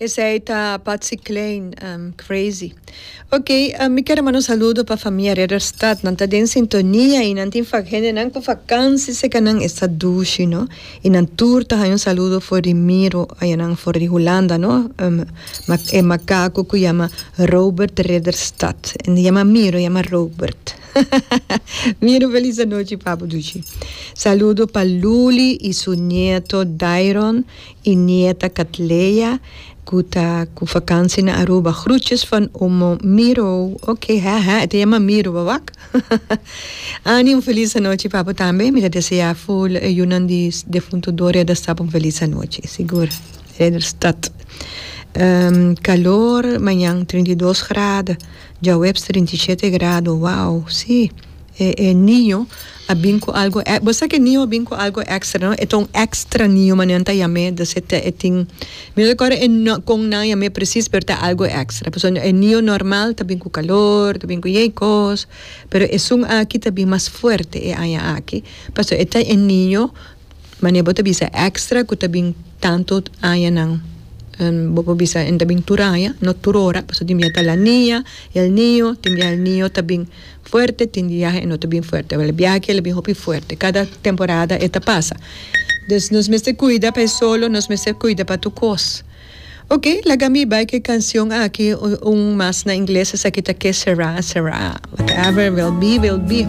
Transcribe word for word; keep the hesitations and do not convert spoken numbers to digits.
Esa está Patsy Klein, um, Crazy. Ok, uh, mi quero mandar um saludo para a família Rederstad. Não está em sintonia e não tem fagenda, não com vacança, se que não está duche, no? E não turta, um saludo for de Miro, aí não for de Holanda, no? Um, é macaco que chama Robert Rederstad. E chama Miro, chama Robert. Miro, feliz noite, Papo Duchi. Saludo para Luli e seu neto Dairon e nieta Catleia. Kuta ku vakantie naar Aruba. Groetjes van Omo Miro. Oké, okay, haha, het is maar Miro, wak. Ani, um feliz noite, papo também. Me deseja full yunan di defunto Doria da stap um feliz noite. Seguro. Rederstad. Um, calor, amanhã trinta e dois graus. Já Webster trinta e sete graus. Uau, sim. É, é ninho, abinco algo, você que ninho abinco algo extra, não? É um extra ninho, mas não está yame, da sete é tem, mas agora é com não yame preciso per tá algo extra, porque é ninho normal, tá bem com calor, tá bem com yecos, pero é um aqui tá bem mais forte, é aí aqui, porque é tá é ninho, mas não pode bisa extra, que tá bem tanto aí não. Um, bobo bisa en tabing turaya, no turora, paso timbia ta la niña, el niño, timbia el niño tabing fuerte, timbia no tabing fuerte, el viaje le bien hopi fuerte, cada temporada esta pasa. Entonces nos me se cuida para solo, nos me se cuida para tu cos. Ok, la gami ba que canción aquí un más na inglés es aquí ta que será, será, whatever will be, will be.